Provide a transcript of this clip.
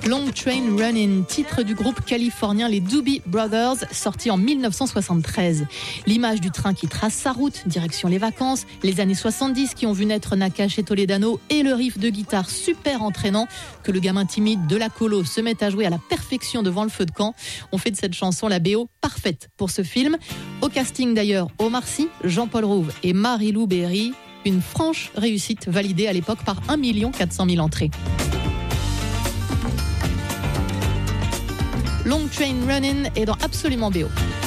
Long Train Running, titre du groupe californien les Doobie Brothers, sorti en 1973. L'image du train qui trace sa route, direction les vacances, les années 70 qui ont vu naître Nakache et Toledano et le riff de guitare super entraînant que le gamin timide de la colo se met à jouer à la perfection devant le feu de camp, ont fait de cette chanson la BO parfaite pour ce film. Au casting d'ailleurs, Omar Sy, Jean-Paul Rouve et Marie-Lou Berry, une franche réussite validée à l'époque par 1 400 000 entrées. Long Train Running est dans Absolument BO.